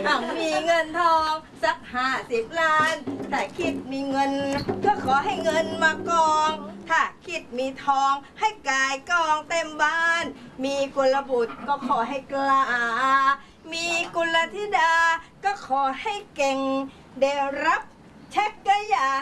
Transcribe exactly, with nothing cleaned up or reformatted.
อ่างมีเงินทองสักห้าสิบล้านถ้าคิดมีเงินก็ขอให้เงินมากองถ้าคิดมีทองให้กายกองเต็มบ้านมีกุลบุตรก็ขอให้กล้ามีกุลธิดาก็ขอให้เก่งได้รับเช็คกะยา